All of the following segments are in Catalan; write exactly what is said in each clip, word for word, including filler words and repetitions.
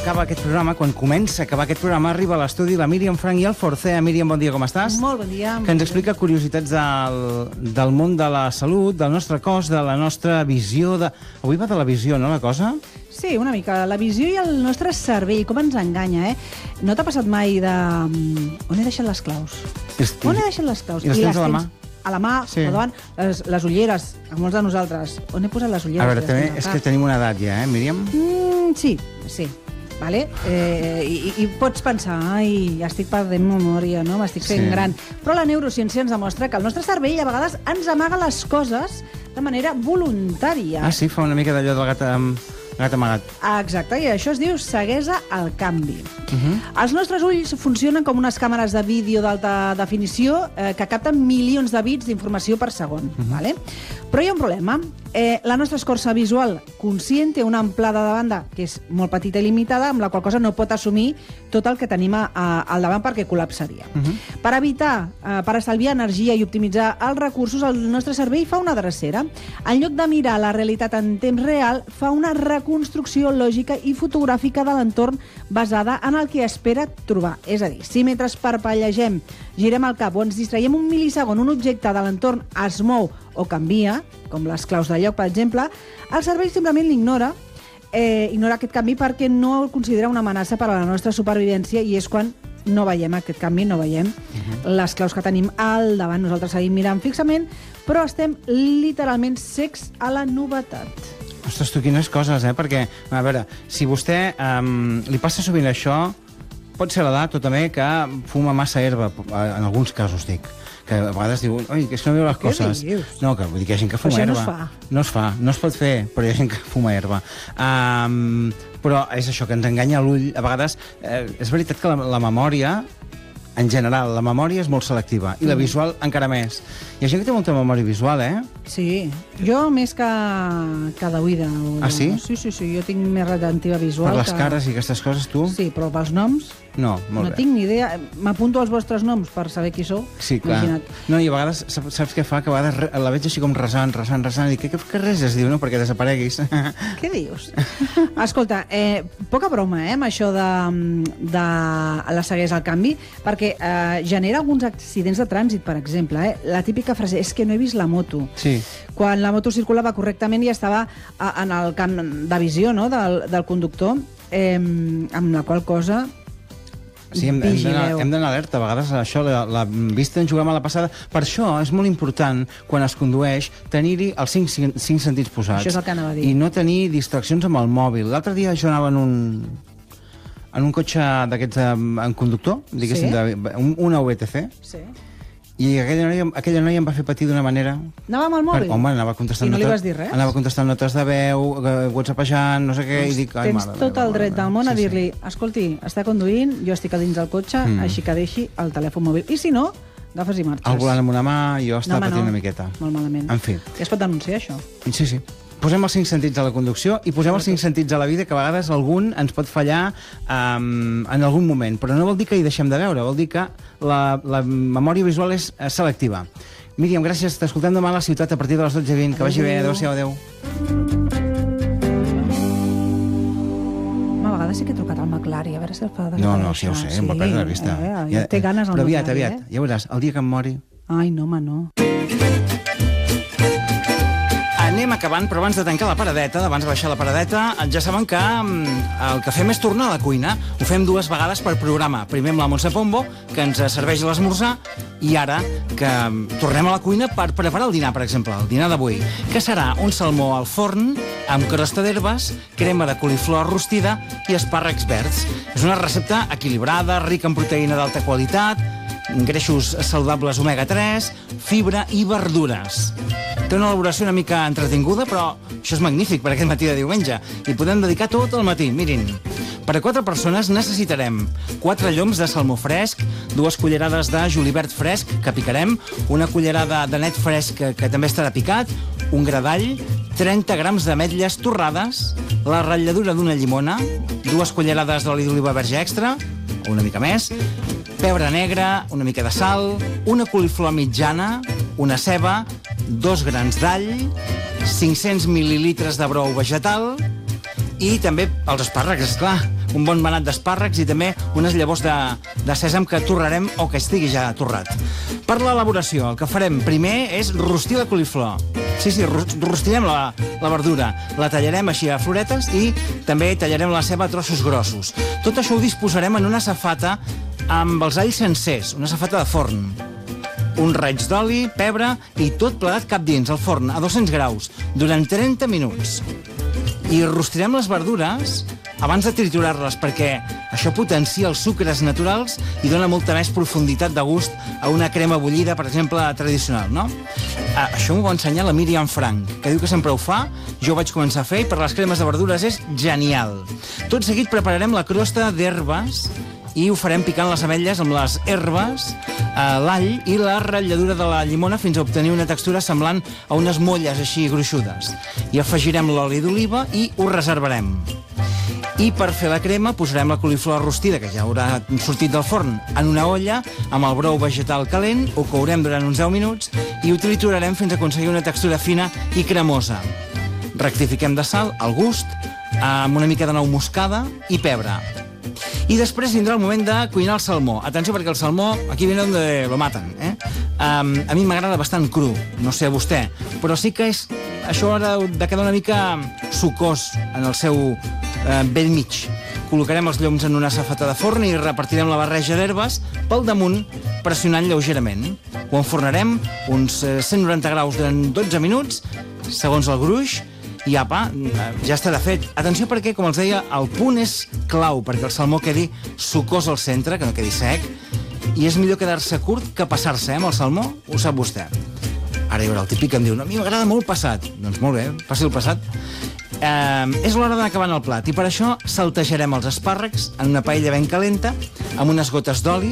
acaba aquest programa, quan comença a acabar aquest programa, arriba a l'estudi la Míriam Frank i el Forcea. Míriam, bon dia, com estàs? Molt bon dia. Que ens explica curiositats del, del món de la salut, del nostre cos, de la nostra visió. De... Avui va de la visió, no, la cosa? Sí, una mica. La visió i el nostre cervell, com ens enganya, eh? No t'ha passat mai de... On he deixat les claus? És... On he deixat les claus? I les tens a la mà? A la mà, sí. Al davant, les, les ulleres, a molts de nosaltres. On he posat les ulleres? A veure, també és que tenim una edat ja, eh, Míriam? Mm, sí, sí. Vale? Eh, i, I pots pensar, ai, ja estic perdent memòria, no? M'estic fent Sí. gran. Però la neurociència ens demostra que el nostre cervell a vegades ens amaga les coses de manera voluntària. Ah, sí, fa una mica d'allò del gat, um, gat amagat. Ah, exacte, i això es diu ceguesa al canvi. Uh -huh. Els nostres ulls funcionen com unes càmeres de vídeo d'alta definició eh, que capten milions de bits d'informació per segon. Uh -huh. Vale? Però hi ha un problema. Eh, la nostra escorça visual conscient té una amplada de banda que és molt petita i limitada, amb la qual cosa no pot assumir tot el que tenim a, a, al davant perquè col·lapsaria. Uh -huh. Per evitar, eh, per estalviar energia i optimitzar els recursos, el nostre cervell fa una drecera. En lloc de mirar la realitat en temps real, fa una reconstrucció lògica i fotogràfica de l'entorn basada en el que espera trobar. És a dir, si mentre parpellegem, girem el cap o ens distraiem un mil·lisegon, un objecte de l'entorn es mou o canvia, com les claus de lloc, per exemple, el cervell simplement l'ignora, eh, ignora aquest canvi perquè no el considera una amenaça per a la nostra supervivència, i és quan no veiem aquest canvi, no veiem uh-huh. les claus que tenim al davant. Nosaltres seguim mirant fixament, però estem literalment cecs a la novetat. Ostres, tu, quines coses, eh? Perquè, a veure, si vostè um, li passa sovint això, pot ser l'edat o també que fuma massa herba, en alguns casos dic, que a vegades diuen, oi, que és que no veu les coses. Què dius? No, que vull dir que hi ha gent que fuma això herba. no es fa. No es fa, no es pot fer, però hi ha gent que fuma herba. Um, però és això, que ens enganya l'ull. A vegades, eh, és veritat que la, la memòria, en general, la memòria és molt selectiva, i la visual encara més. Hi ha gent que té molta memòria visual, eh? Sí, jo més que, que d'oïda. Ah, sí? Sí, sí, sí, jo tinc més retentiva visual. Per les que... cares i aquestes coses, tu? Sí, però pels noms... No, molt no bé. tinc ni idea. M'apunto els vostres noms per saber qui sou. Sí, clar. Imagina't. No, i a vegades, saps, saps què fa? Que a vegades la veig així com resant, resant, resant, i dic, què, què res es diu, no? Perquè desapareguis. Què dius? Escolta, eh, poca broma, eh, amb això de, de la ceguesa al canvi, perquè eh, genera alguns accidents de trànsit, per exemple. Eh? La típica frase, és que no he vist la moto. Sí. Quan la moto circulava correctament i estava a, en el camp de visió, no?, del, del conductor, eh, amb la qual cosa... Sí, hem, hem d'anar alerta. A vegades això, la, la vista en juguem a la passada. Per això és molt important, quan es condueix, tenir-hi els cinc, cinc, cinc sentits posats. Això és el que anava a dir. I no tenir distraccions amb el mòbil. L'altre dia jo anava en un, en un cotxe d'aquests en conductor, diguéssim, Sí? de, un, una U T C, Sí. i aquella noia, aquella noia em va fer patir d'una manera... Anava amb el mòbil? Per, home, anava contestant I no li notes, vas dir res? Anava contestant notes de veu, eh, whatsappejant, no sé què, Doncs i dic... Ai, tens mare tot meva, el dret mare del món meva. a Sí, dir-li, escolti, està conduint, jo estic a dins del cotxe, Mm. així que deixi el telèfon mòbil. I si no, agafes i marxes. El volant amb una mà, jo estava home, patint no. una miqueta. Molt malament. En fi. Ja es pot denunciar, això. Sí, sí. Posem els cinc sentits a la conducció i posem els cinc sentits a la vida, que a vegades algun ens pot fallar um, en algun moment. Però no vol dir que hi deixem de veure, vol dir que la, la memòria visual és eh, selectiva. Míriam, gràcies. T'escoltem demà a la ciutat a partir de les dotze i vint. Que vagi bé. Adéu-siau, adéu. A vegades sí que he trucat al McLaren, a veure si el fa de No, no, sí, ho sé, em va perdre la vista. Eh, ja, té ganes el Però aviat, McLaren, aviat. Ja veuràs, el dia que em mori... Ai, no, home, no. Anem acabant, però abans de tancar la paradeta, abans de baixar la paradeta, ja saben que el que fem és tornar a la cuina. Ho fem dues vegades per programa. Primer amb la Montse Pombo, que ens serveix l'esmorzar, i ara que tornem a la cuina per preparar el dinar, per exemple, el dinar d'avui, que serà un salmó al forn amb crosta d'herbes, crema de coliflor rostida i espàrrecs verds. És una recepta equilibrada, rica en proteïna d'alta qualitat, greixos saludables omega tres, fibra i verdures. Té una elaboració una mica entretinguda, però això és magnífic per aquest matí de diumenge. I podem dedicar tot el matí, mirin. Per a quatre persones necessitarem quatre lloms de salmó fresc, dues cullerades de julivert fresc, que picarem, una cullerada de net fresc, que, que també estarà picat, un gra d'all, trenta grams d'ametlles torrades, la ratlladura d'una llimona, dues cullerades d'oli d'oliva verge extra, o una mica més, pebre negre, una mica de sal, una coliflor mitjana, una ceba, dos grans d'all, cinc-cents mil·lilitres de brou vegetal i també els espàrrecs, esclar, un bon manat d'espàrrecs i també unes llavors de, de sèsam que torrarem o que estigui ja torrat. Per l'elaboració, el que farem primer és rostir la coliflor. Sí, sí, rostirem la, la verdura. La tallarem així a floretes i també tallarem la ceba a trossos grossos. Tot això ho disposarem en una safata amb els alls sencers, una safata de forn. Un raig d'oli, pebre i tot plegat cap dins, al forn, a dos-cents graus, durant trenta minuts. I rostirem les verdures abans de triturar-les, perquè això potencia els sucres naturals i dona molta més profunditat de gust a una crema bullida, per exemple, tradicional, no? Ah, això m'ho va ensenyar la Míriam Frank, que diu que sempre ho fa, jo ho vaig començar a fer i per les cremes de verdures és genial. Tot seguit prepararem la crosta d'herbes i ho farem picant les ametlles amb les herbes, eh, l'all i la ratlladura de la llimona fins a obtenir una textura semblant a unes molles així gruixudes. I afegirem l'oli d'oliva i ho reservarem. I per fer la crema posarem la coliflor rostida, que ja haurà sortit del forn, en una olla amb el brou vegetal calent, ho courem durant uns deu minuts i ho triturarem fins a aconseguir una textura fina i cremosa. Rectifiquem de sal al gust, amb una mica de nou moscada i pebre. I després vindrà el moment de cuinar el salmó. Atenció, perquè el salmó, aquí viene donde lo matan, eh? Um, a mi m'agrada bastant cru, no sé a vostè, però sí que és això ara de quedar una mica sucós en el seu eh, bell mig. Col·locarem els lloms en una safata de forn i repartirem la barreja d'herbes pel damunt, pressionant lleugerament. Ho enfornarem uns cent noranta graus durant dotze minuts, segons el gruix, i apa, ja estarà fet. Atenció perquè, com els deia, el punt és clau perquè el salmó quedi sucós al centre, que no quedi sec, i és millor quedar-se curt que passar-se, eh, amb el salmó, ho sap vostè. Ara hi haurà el típic que em diu, no, a mi m'agrada molt passat. Doncs molt bé, passi el passat. Eh, és l'hora d'acabar en el plat, i per això saltejarem els espàrrecs en una paella ben calenta, amb unes gotes d'oli,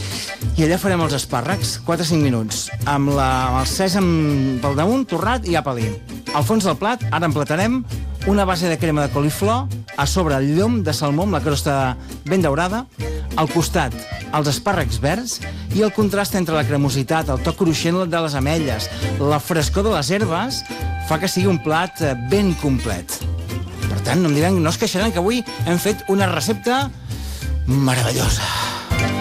i allà farem els espàrrecs, quatre a cinc minuts, amb, la, amb el sèsam pel damunt, torrat i apa-li. Al fons del plat, ara emplatarem una base de crema de coliflor, a sobre el llom de salmó amb la crosta ben daurada, al costat els espàrrecs verds i el contrast entre la cremositat, el toc cruixent de les ametlles, la frescor de les herbes, fa que sigui un plat ben complet. Per tant, no em diran, no es queixaran que avui hem fet una recepta meravellosa.